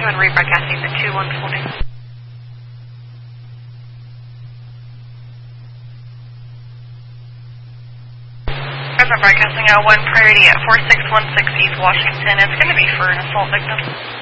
ahead and rebroadcasting the 2140. Broadcasting 01 Priority at 4616 East Washington. It's going to be for an assault victim.